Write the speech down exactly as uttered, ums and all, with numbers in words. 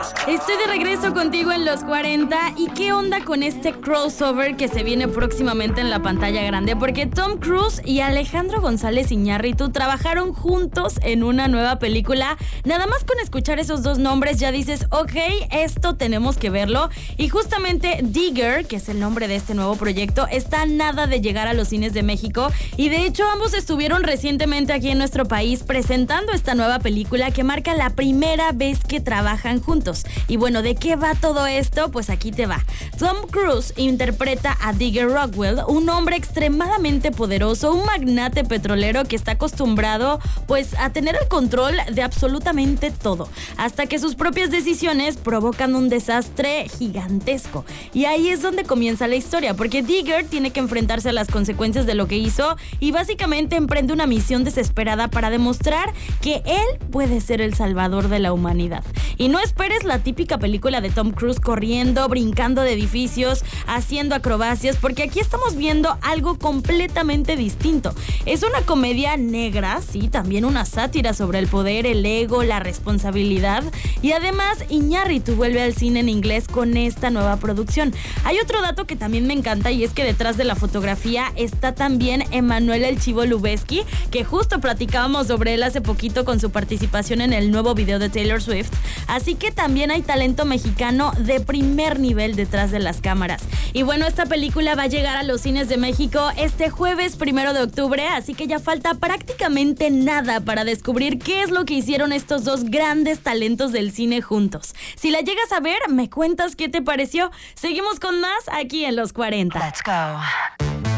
Estoy de regreso contigo en los cuarenta. ¿Y qué onda con este crossover que se viene próximamente en la pantalla grande? Porque Tom Cruise y Alejandro González Iñárritu trabajaron juntos en una nueva película. Nada más con escuchar esos dos nombres ya dices, ok, esto tenemos que verlo. Y justamente Digger, que es el nombre de este nuevo proyecto, está a nada de llegar a los cines de México. Y de hecho ambos estuvieron recientemente aquí en nuestro país presentando esta nueva película que marca la primera vez que trabajan juntos. Y bueno, ¿de qué va todo esto? Pues aquí te va. Tom Cruise interpreta a Digger Rockwell, un hombre extremadamente poderoso, un magnate petrolero que está acostumbrado pues a tener el control de absolutamente todo, hasta que sus propias decisiones provocan un desastre gigantesco. Y ahí es donde comienza la historia, porque Digger tiene que enfrentarse a las consecuencias de lo que hizo y básicamente emprende una misión desesperada para demostrar que él puede ser el salvador de la humanidad. Y no esperes la típica película de Tom Cruise corriendo, brincando de edificios, haciendo acrobacias, porque aquí estamos viendo algo completamente distinto. Es una comedia negra, sí, también una sátira sobre el poder, el ego, la responsabilidad, y además Iñárritu vuelve al cine en inglés con esta nueva producción. Hay otro dato que también me encanta y es que detrás de la fotografía está también Emanuel El Chivo Lubezki, que justo platicábamos sobre él hace poquito con su participación en el nuevo video de Taylor Swift. Así que también hay talento mexicano de primer nivel detrás de las cámaras. Y bueno, esta película va a llegar a los cines de México este jueves primero de octubre, así que ya falta prácticamente nada para descubrir qué es lo que hicieron estos dos grandes talentos del cine juntos. Si la llegas a ver, me cuentas qué te pareció. Seguimos con más aquí en los cuarenta. Let's go.